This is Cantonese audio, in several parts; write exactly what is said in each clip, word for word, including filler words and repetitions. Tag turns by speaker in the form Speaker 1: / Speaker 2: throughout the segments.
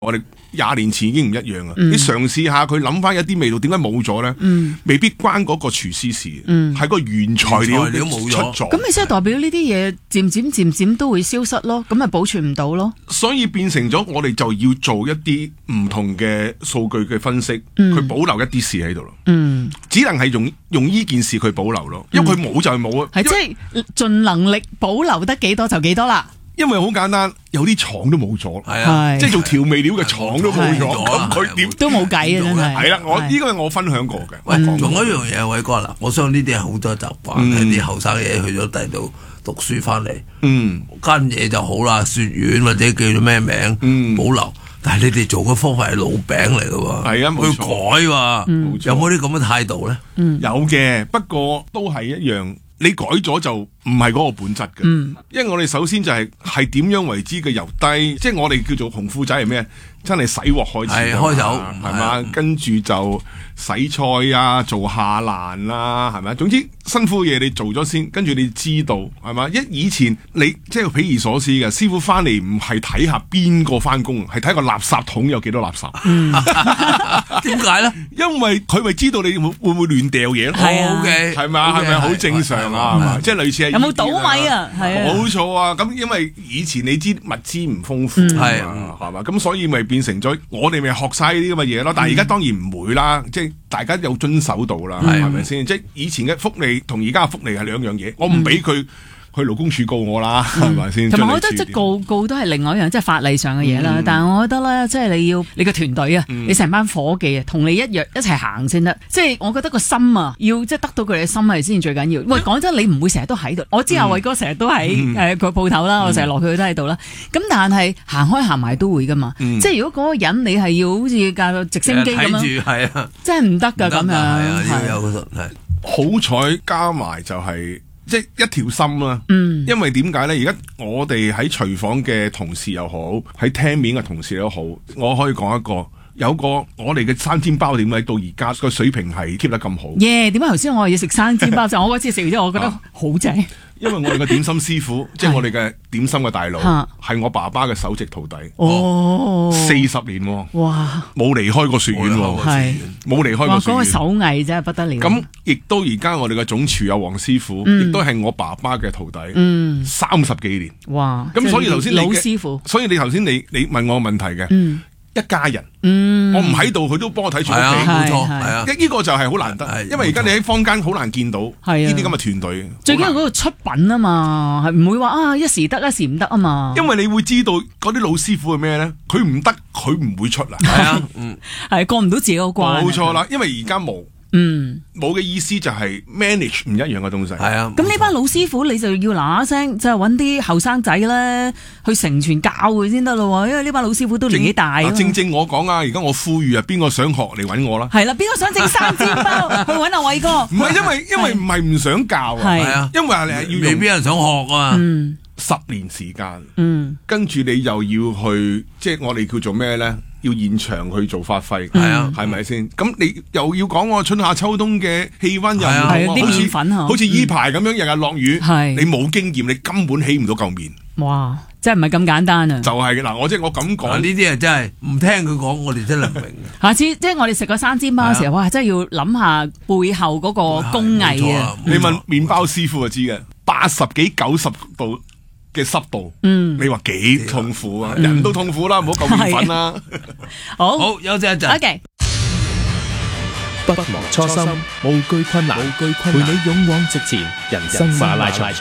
Speaker 1: 我哋廿年前已經唔一樣啊！
Speaker 2: 嗯、
Speaker 1: 你嘗試下佢諗翻一啲味道，點解冇咗咧？
Speaker 2: 嗯、
Speaker 1: 未必關嗰個廚師事，係、
Speaker 2: 嗯、
Speaker 1: 個原材料
Speaker 3: 冇
Speaker 1: 出咗。
Speaker 2: 咁咪即係代表呢啲嘢漸漸漸漸都會消失咯，咁咪保存唔到咯。
Speaker 1: 所以變成咗我哋就要做一啲唔同嘅數據嘅分析，佢、
Speaker 2: 嗯、
Speaker 1: 保留一啲事喺度咯。
Speaker 2: 嗯，
Speaker 1: 只能係用用呢件事佢保留咯，因為佢冇就係冇啊。
Speaker 2: 係、嗯、即係盡能力保留得幾多就幾多啦。
Speaker 1: 因為好簡單，有啲廠都冇咗，
Speaker 3: 係啊，
Speaker 1: 即係做調味料嘅廠都冇咗，咁佢點
Speaker 2: 都冇計啊！真係
Speaker 1: 係啦，我呢個係我分享過嘅。
Speaker 3: 喂，仲有一樣嘢，偉哥嗱，我相信呢啲係好多習慣嘅，啲後生嘢去咗第度讀書翻嚟，嗯，間嘢就好啦，雪苑或者叫做咩名，嗯，保留。但係你哋做嘅方法係老餅嚟嘅喎，係啊，冇改喎，嗯、有冇啲咁嘅態度咧？
Speaker 1: 嗯、有嘅，不過都係一樣。你改咗就唔係嗰個本質嘅，嗯、因為我哋首先就係係點樣為之嘅由低，即係我哋叫做紅褲仔係咩？真係洗鑊開始，
Speaker 3: 開頭
Speaker 1: 係嘛？跟住就洗菜啊，做下欄啦，係咪？總之辛苦嘢你做咗先，跟住你知道係嘛？一以前你即係匪夷所思嘅，師傅翻嚟唔係睇下邊個翻工，係睇個垃圾桶有幾多垃圾。
Speaker 3: 點解咧？
Speaker 1: 因為佢咪知道你會會唔會亂掉嘢咯？
Speaker 2: 係啊，
Speaker 1: 係咪啊？係咪好正常啊？係嘛？即係類似係
Speaker 2: 有冇倒米啊？係啊，
Speaker 1: 冇錯啊！咁因為以前你知物資唔豐富係係嘛？咁所以咪變成咗我哋咪學晒呢啲咁嘅嘢咯。但係而家當然唔會啦，即係大家有遵守到啦，係咪先？即係以前嘅福利同而家嘅福利係兩樣嘢，我唔俾佢。去勞工處告我啦，係咪先？
Speaker 2: 同埋我覺得即係告告都係另外一樣，即係法例上嘅嘢啦。嗯、但係我覺得咧，即係你要你個團隊啊，嗯、你成班伙計啊，同你一樣一齊行先得。即係我覺得個心啊，要即係得到佢哋嘅心係先最緊要。喂，講真，你唔會成日都喺度。我知阿偉哥成日都喺誒個鋪頭啦，我成日落去都喺度啦。咁但係行開行埋都會噶嘛。嗯、即係如果嗰個人你係要好似架直升機咁樣，係啊，真係唔得㗎咁樣。係
Speaker 3: 啊，要有嗰個係。
Speaker 1: 好彩加埋就係、是。即係一條心啦，嗯、因為點解咧？而家我哋喺廚房嘅同事又好，喺廳面嘅同事都好，我可以講一個，有個我哋嘅生煎包點解到而家個水平係 keep 得咁好？耶！點解頭先我話要食生煎包？就我嗰次食完之後，我覺得好正。啊因為我哋嘅點心師傅，即係我哋嘅點心嘅大佬，係我爸爸嘅首席徒弟。哦，四十年，哇，冇離開過雪苑，係冇離開過雪苑。嗰個手藝真係不得了。咁亦都而家我哋嘅總廚有黃師傅，亦都係我爸爸嘅徒弟。嗯，三十幾年。哇！咁所以頭先你老師傅，所以你頭先你你問我問題嘅。嗯。一家人，嗯、我唔喺度，佢都幫我睇住屋企，冇錯，係啊，呢個就係好難得，因為而家你喺坊間好難見到呢啲咁嘅團隊。
Speaker 2: 最緊要嗰個出品啊嘛，係唔會話啊一時得一時唔得啊嘛。
Speaker 1: 因為你會知道嗰啲老師傅係咩咧，佢唔得，佢唔會出嚟，係啊，嗯，
Speaker 2: 係過唔到自己個關。
Speaker 1: 冇錯啦，因為而家冇。嗯，冇嘅意思就係 manage 唔一樣嘅東西。係啊，
Speaker 2: 咁呢班老師傅你就要嗱嗱聲，就係揾啲後生仔咧去承傳教佢先得咯。因為呢班老師傅都年紀大。
Speaker 1: 正正我講啊，而家我呼籲啊，邊個想學嚟揾我啦？
Speaker 2: 係啦，邊個想整生煎包去揾阿偉哥？
Speaker 1: 唔係因為因為唔係唔想教啊，係啊，因為你係要
Speaker 3: 未必人想學啊。
Speaker 2: 嗯，
Speaker 1: 十年時間，嗯，跟住你又要去，即係我哋叫做咩咧？要現場去做發揮，係啊，係咪先？咁你又要講我春夏秋冬嘅氣溫又唔同，好似好似依排咁樣日日落雨，你冇經驗，你根本起唔到嚿面。
Speaker 2: 哇！真係唔係咁簡單啊！
Speaker 1: 就係嗱，我即係我咁講
Speaker 3: 呢啲啊，真係唔聽佢講，我哋真係唔明。
Speaker 2: 下次即係我哋食個生煎包嘅時候，哇！真係要諗下背後嗰個工藝啊！
Speaker 1: 你問麵包師傅就知嘅，八十幾九十度嘅濕度，嗯，你話幾痛苦啊？人都痛苦啦，唔好夠麵粉啦。
Speaker 3: 好，好休息一陣。
Speaker 2: OK。
Speaker 4: 不忘初心，無懼困難，陪你勇往直前，人生馬拉松。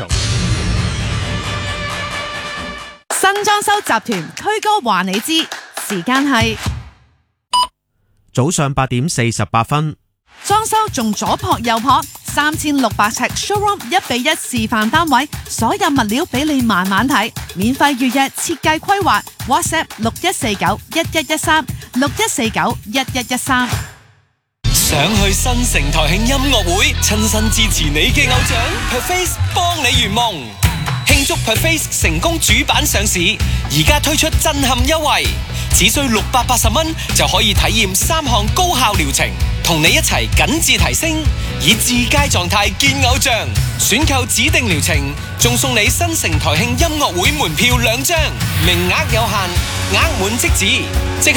Speaker 5: 新裝修集團區哥話你知，時間係
Speaker 6: 早上八點四十八分。
Speaker 5: 裝修仲左撲右撲，三千六百尺 showroom 一比一示範單位，所有物料俾你慢慢睇，免費預約設計規劃 ，WhatsApp 六一四九一一一三六一四九一一一三。
Speaker 7: 想去新城台慶音樂會，親身支持你嘅偶像 Perface 幫你圓夢，慶祝 Perface 成功主板上市，而家推出震撼優惠，只需六百八十蚊就可以體驗三項高效療程，同你一齊緊緻提升，以至佳狀態見偶像。選購指定療程，仲送你新城台慶音樂會門票兩張，名額有限，額滿即止，即刻